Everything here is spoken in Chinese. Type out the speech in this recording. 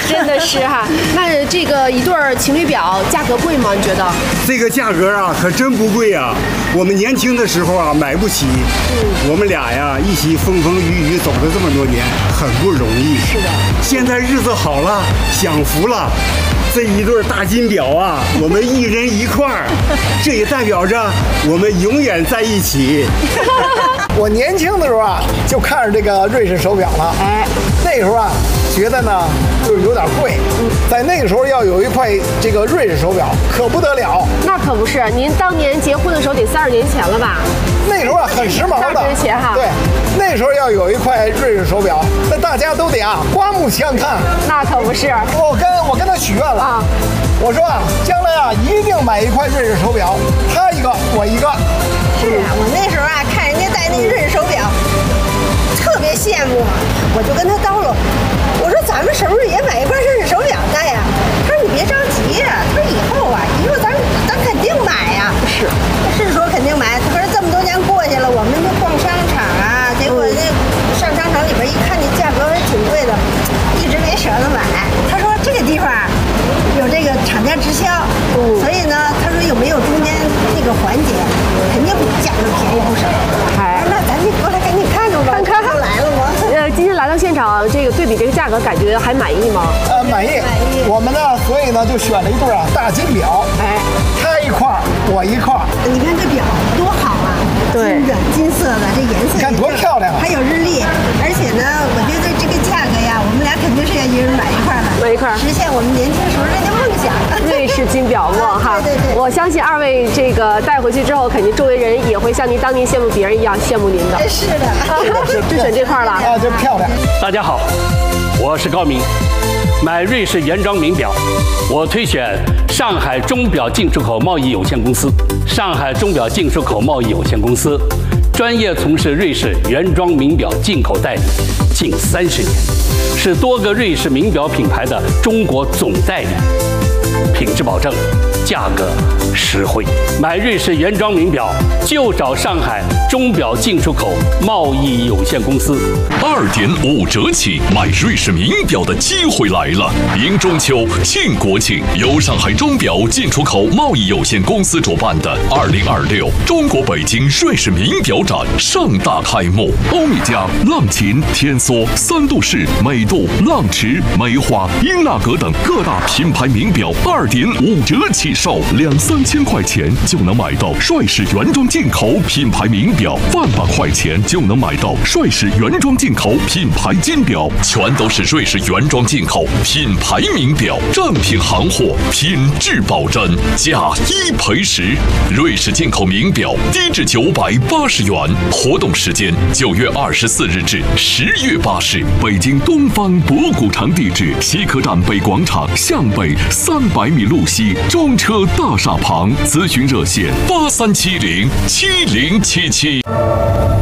真的是哈。那这个一对情侣表价格贵吗？你觉得？ 这个价格啊，可真不贵啊。我们年轻的时候啊，买不起。我们俩呀，一起风风雨雨走了这么多年，很不容易。 是的。现在日子好了，享福了。这一对大金表啊，我们一人一块儿，这也代表着我们永远在一起。 我年轻的时候啊，就看着这个瑞士手表了。那时候啊，觉得呢就是有点贵。在那个时候要有一块这个瑞士手表，可不得了。 那可不是，您当年结婚的时候得30年前了吧？ 那时候啊，很时髦的。 30年前哈。 对，那时候要有一块瑞士手表，那大家都得啊刮目相看。 那可不是。 我跟他许愿了啊，我说啊，将来啊一定买一块瑞士手表，他一个我一个。 是啊，我那时候啊看人家戴那个瑞士手表，特别羡慕，我就跟他叨唠，我说咱们什么时候也买一块瑞士手表戴呀？他说你别着急呀，他说以后咱肯定买呀。是说肯定买，可是这么多年过去了，我们都逛商场啊，结果那上商场里边一看，那价格还挺贵的，一直没舍得买。他说这个地方有这个厂家直销，所以呢，他说有没有中间那个环节，肯定比价格便宜不少。那咱就过来赶紧看看吧，看看来了吗？ 今天来到现场，这个对比这个价格，感觉还满意吗？ 满意。我们呢，所以呢就选了一对啊大金表，他一块我一块。 你看这表多好啊！ 对， 金色的，这颜色你看多漂亮啊！ 还有日历，而且呢，我觉得这个价格呀，我们俩肯定是要一人买一块的，实现我们年轻时候这个梦想。 瑞士金表梦哈， 对。 我相信二位这个带回去之后，肯定周围人也会像您当年羡慕别人一样羡慕您的。 是的， 就选这块了啊，这漂亮。 大家好，我是高明。买瑞士原装名表，我推选上海钟表进出口贸易有限公司。上海钟表进出口贸易有限公司专业从事瑞士原装名表进口代理近30年，是多个瑞士名表品牌的中国总代理，品质保证，价格实惠。买瑞士原装名表就找上海钟表进出口贸易有限公司。 2.5折起买瑞士名表的机会来了！迎中秋庆国庆，由上海钟表进出口贸易有限公司主办的2026中国北京瑞士名表展盛大开幕。欧米茄、浪琴、天梭、三度式、美度、浪驰、梅花、英纳格等各大品牌名表2.5折起售，2-3千块钱就能买到瑞士原装进口品牌名表，1万8块钱就能买到瑞士原装进口品牌金表，全都是瑞士原装进口品牌名表，正品行货，品质保真，价1赔10。瑞士进口名表低至980元，活动时间9月24日至10月8日，北京东方博古城地址西客站北广场向北300米路西中车大厦旁，咨询热线83707077。